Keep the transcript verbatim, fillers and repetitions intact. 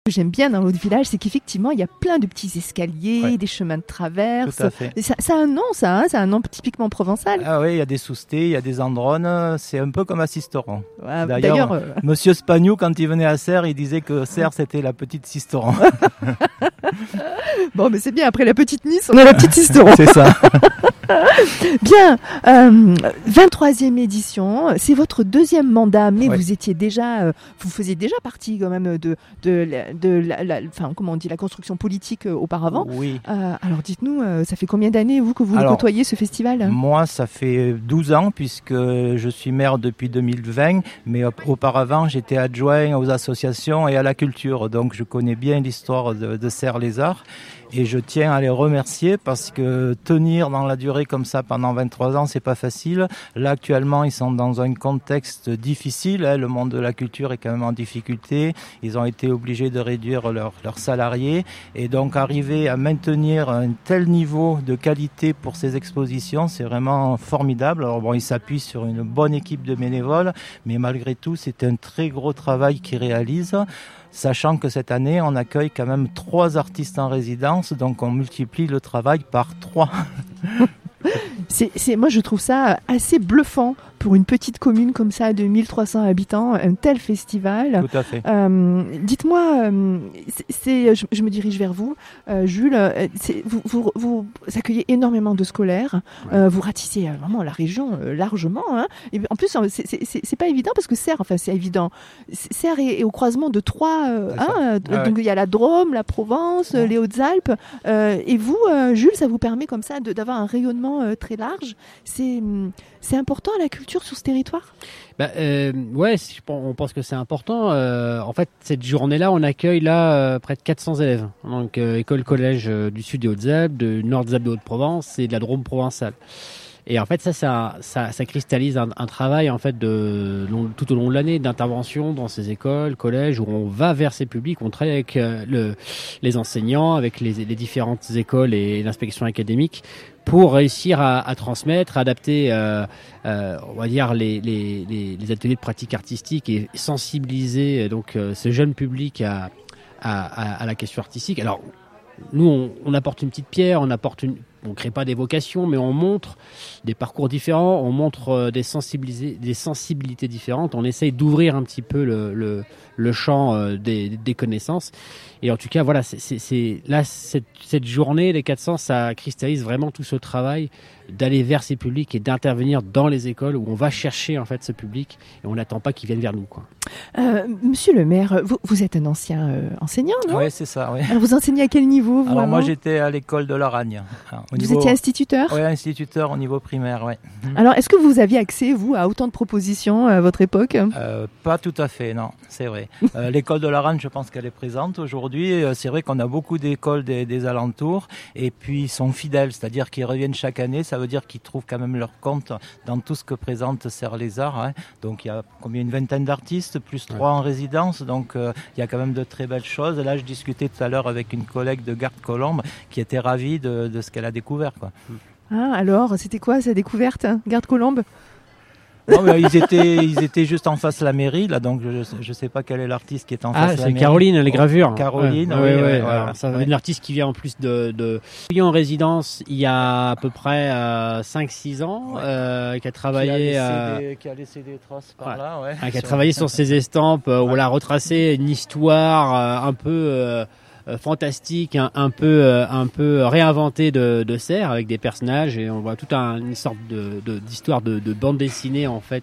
que j'aime bien dans votre village, c'est qu'effectivement, il y a plein de petits escaliers, Ouais. des chemins de traverse. Tout à fait. Et ça, ça a un nom, ça, hein, c'est un nom typiquement provençal. Ah oui, il y a des soustés, il y a des andrones, c'est un peu comme à Sisteron. Ah, D'ailleurs, D'ailleurs, euh, Monsieur Spagnou, quand il venait à Serres, il disait que Serres, c'était la petite Sisteron. bon, mais c'est bien, après la petite Nice, on a la petite Sisteron. C'est ça. Bien, euh, vingt-troisième édition, c'est votre deuxième mandat, mais Ouais. vous étiez déjà, euh, vous faisiez déjà partie quand même de, de, la- de la, la- enfin, comment on dit, la construction politique euh, auparavant. Oui. Euh, alors dites-nous, euh, ça fait combien d'années, vous, que vous Alors, côtoyez ce festival? Moi, ça fait douze ans puisque je suis maire depuis deux mille vingt, mais auparavant, j'étais adjoint aux associations et à la culture. Donc, je connais bien l'histoire de, de Serres-les-Arts et je tiens à les remercier parce que tenir dans la durée comme ça pendant vingt-trois ans, c'est pas facile. Là, actuellement, ils sont dans un contexte difficile. Hein. Le monde de la culture est quand même en difficulté. Ils ont été obligés de réduire leurs leurs salariés et donc arriver à maintenir un tel niveau de qualité pour ces expositions, c'est vraiment formidable. Alors bon, ils s'appuient sur une bonne équipe de bénévoles, mais malgré tout, c'est un très gros travail qu'ils réalisent. Sachant que cette année, on accueille quand même trois artistes en résidence, donc on multiplie le travail par trois. C'est, c'est, moi, je trouve ça assez bluffant pour une petite commune comme ça de mille trois cents habitants, un tel festival. Tout à fait. Euh, dites-moi, euh, c'est, c'est, je, je me dirige vers vous, euh, Jules. euh, C'est, vous, vous, vous accueillez énormément de scolaires. Ouais. Euh, vous ratissez euh, vraiment la région euh, largement. Hein. Et en plus, c'est, c'est, c'est, c'est pas évident parce que Serres, enfin c'est évident. Serres est, est au croisement de trois. Euh, C'est ça. hein, Ah donc ouais. il y a la Drôme, la Provence, Ouais. les Hautes-Alpes. Euh, et vous, euh, Jules, ça vous permet comme ça de, d'avoir un rayonnement euh, très large. C'est, c'est important à la culture sur ce territoire? Bah, euh, ouais, si je pense- on pense que c'est important. Euh, en fait, cette journée-là, on accueille là euh, près de quatre cents élèves. Donc, euh, école, collège euh, du sud des Hautes-Alpes, de nord des Alpes de Haute-Provence et de la Drôme provençale. Et en fait, ça, ça, ça, ça cristallise un, un travail en fait de long- tout au long de l'année d'intervention dans ces écoles, collèges où on va vers ces publics, on travaille avec euh, le, les enseignants, avec les, les différentes écoles et l'inspection académique pour réussir à, à transmettre, à adapter, euh, euh, on va dire les, les, les, les ateliers de pratique artistique et sensibiliser euh, donc euh, ce jeune public à, à, à, à la question artistique. Alors nous, on, on apporte une petite pierre, on apporte une, on crée pas des vocations, mais on montre des parcours différents, on montre euh, des sensibilités, des sensibilités différentes. On essaye d'ouvrir un petit peu le, le, le champ euh, des, des connaissances. Et en tout cas, voilà, c'est, c'est, c'est là cette, cette journée, les quatre cents, ça cristallise vraiment tout ce travail d'aller vers ces publics et d'intervenir dans les écoles où on va chercher en fait ce public et on n'attend pas qu'ils viennent vers nous, quoi. Euh, Monsieur le maire, vous, vous êtes un ancien euh, enseignant, non? Oui, c'est ça. Ouais. Alors vous enseignez à quel niveau, vous? Alors moi, avant j'étais à l'école de l'Aragne. Alors, au Vous niveau- étiez instituteur? Ouais, instituteur au niveau primaire, ouais. Alors, est-ce que vous aviez accès, vous, à autant de propositions à votre époque? Euh, pas tout à fait, non, c'est vrai. Euh, l'école de l'Aranne, je pense qu'elle est présente aujourd'hui. Euh, C'est vrai qu'on a beaucoup d'écoles des, des alentours et puis ils sont fidèles, c'est-à-dire qu'ils reviennent chaque année. Ça veut dire qu'ils trouvent quand même leur compte dans tout ce que présente Serres-les-Arts. Hein. Donc il y a combien, une vingtaine d'artistes, plus trois en résidence. Donc euh, il y a quand même de très belles choses. Là, je discutais tout à l'heure avec une collègue de Garde-Colombe qui était ravie de, de ce qu'elle a découvert, quoi. Ah, alors, c'était quoi sa découverte, hein, Garde-Colombe? Non, mais ils étaient, ils étaient juste en face de la mairie, là, donc je, je sais pas quel est l'artiste qui est en Ah, face de la c'est mairie. Caroline, les gravures. Caroline, ouais, oui, ouais, ouais, ouais, voilà. alors, ça Ouais. une artiste qui vient en plus de, de... Qui est en résidence il y a à peu près euh, cinq six ans, Ouais. euh, qui a Qui a, travaillé, laissé euh, des, qui a laissé des traces par Ouais. là, ouais. hein, qui a Sur- travaillé sur ses estampes, euh, où Ouais. elle a retracé une histoire euh, un peu euh, euh, fantastique, un, un peu euh, un peu réinventée de, de Serres avec des personnages et on voit toute un, une sorte de, de d'histoire de, de bande dessinée en fait